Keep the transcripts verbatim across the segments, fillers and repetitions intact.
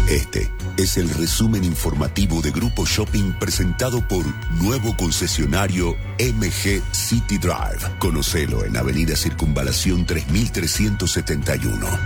Este es el resumen informativo de Grupo Shopping presentado por nuevo concesionario M G City Drive. Conocelo en Avenida Circunvalación tres mil trescientos setenta y uno.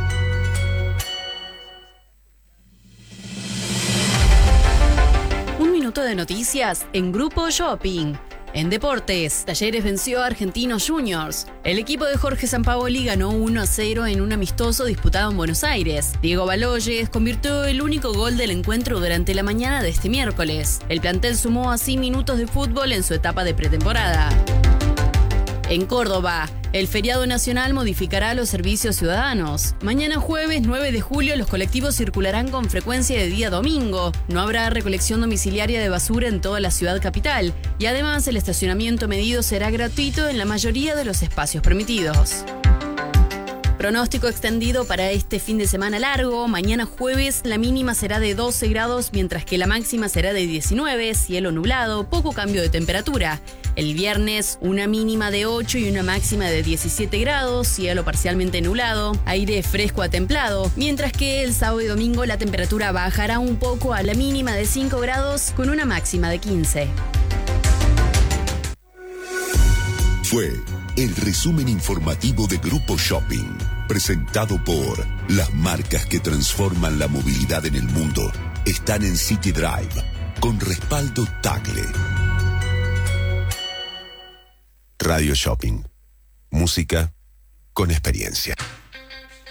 Un minuto de noticias en Grupo Shopping. En deportes, Talleres venció a Argentinos Juniors. El equipo de Jorge Sampaoli ganó uno a cero en un amistoso disputado en Buenos Aires. Diego Baloyes convirtió el único gol del encuentro durante la mañana de este miércoles. El plantel sumó así minutos de fútbol en su etapa de pretemporada. En Córdoba, el feriado nacional modificará los servicios ciudadanos. Mañana jueves nueve de julio los colectivos circularán con frecuencia de día domingo. No habrá recolección domiciliaria de basura en toda la ciudad capital y además el estacionamiento medido será gratuito en la mayoría de los espacios permitidos. Pronóstico extendido para este fin de semana largo. Mañana jueves la mínima será de doce grados, mientras que la máxima será de diecinueve, cielo nublado, poco cambio de temperatura. El viernes una mínima de ocho y una máxima de diecisiete grados, cielo parcialmente nublado, aire fresco a templado, mientras que el sábado y domingo la temperatura bajará un poco a la mínima de cinco grados con una máxima de quince. Fue el resumen informativo de Grupo Shopping, presentado por las marcas que transforman la movilidad en el mundo. Están en City Drive, con respaldo Tagle. Radio Shopping. Música con experiencia.